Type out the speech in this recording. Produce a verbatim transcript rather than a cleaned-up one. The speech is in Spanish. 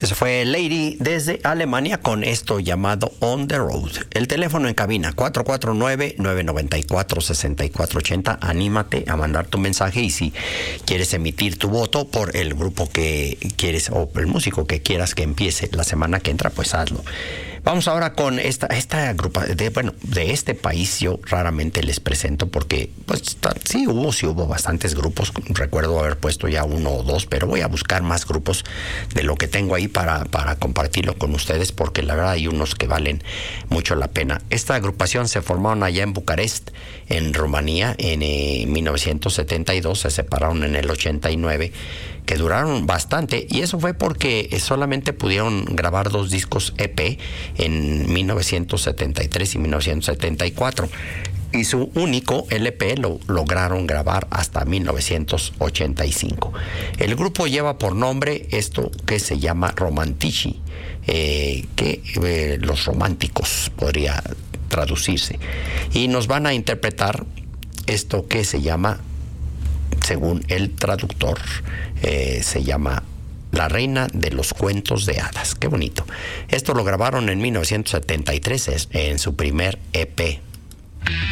Eso fue Lady desde Alemania con esto llamado On the Road. El teléfono en cabina cuatro cuatro nueve, nueve nueve cuatro, seis cuatro ocho cero. Anímate a mandar tu mensaje y si quieres emitir tu voto por el grupo que quieres o el músico que quieras que empiece la semana que entra, pues hazlo. Vamos ahora con esta esta grupa de bueno de este país. Yo raramente les presento porque pues sí hubo sí hubo bastantes grupos. Recuerdo haber puesto ya uno o dos, pero voy a buscar más grupos de lo que tengo ahí para para compartirlo con ustedes, porque la verdad hay unos que valen mucho la pena. Esta agrupación se formaron allá en Bucarest, en Rumanía, en eh, mil novecientos setenta y dos. Se separaron en el ochenta y nueve, que duraron bastante, y eso fue porque solamente pudieron grabar dos discos E P en mil novecientos setenta y tres y mil novecientos setenta y cuatro, y su único L P lo lograron grabar hasta mil novecientos ochenta y cinco. El grupo lleva por nombre esto que se llama Romantici, eh, que eh, los románticos podría traducirse, y nos van a interpretar esto que se llama, según el traductor, eh, se llama La Reina de los Cuentos de Hadas. Qué bonito. Esto lo grabaron en mil novecientos setenta y tres en su primer E P.